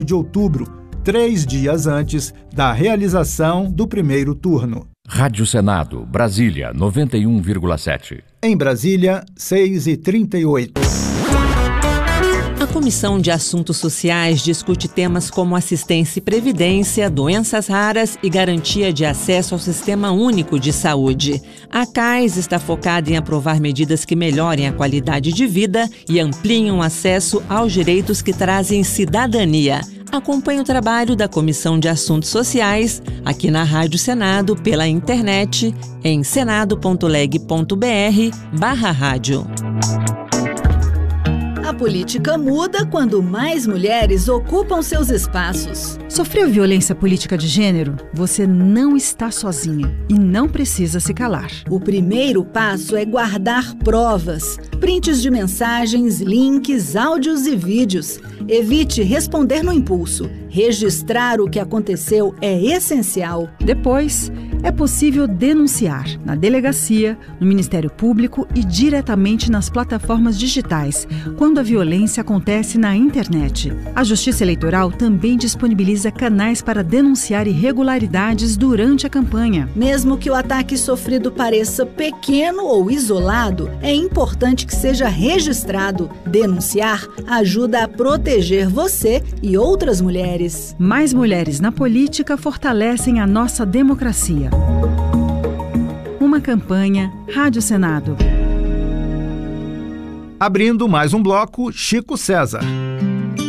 de outubro, 3 dias antes da realização do primeiro turno. Rádio Senado, Brasília, 91,7. Em Brasília, 6h38. A Comissão de Assuntos Sociais discute temas como assistência e previdência, doenças raras e garantia de acesso ao Sistema Único de Saúde. A CAIS está focada em aprovar medidas que melhorem a qualidade de vida e ampliem o acesso aos direitos que trazem cidadania. Acompanhe o trabalho da Comissão de Assuntos Sociais aqui na Rádio Senado pela internet em senado.leg.br/rádio. A política muda quando mais mulheres ocupam seus espaços. Sofreu violência política de gênero? Você não está sozinha e não precisa se calar. O primeiro passo é guardar provas, prints de mensagens, links, áudios e vídeos. Evite responder no impulso. Registrar o que aconteceu é essencial. Depois, é possível denunciar na delegacia, no Ministério Público e diretamente nas plataformas digitais, quando a violência acontece na internet. A Justiça Eleitoral também disponibiliza canais para denunciar irregularidades durante a campanha. Mesmo que o ataque sofrido pareça pequeno ou isolado, é importante que seja registrado. Denunciar ajuda a proteger você e outras mulheres. Mais mulheres na política fortalecem a nossa democracia. Uma campanha Rádio Senado. Abrindo mais um bloco, Chico César.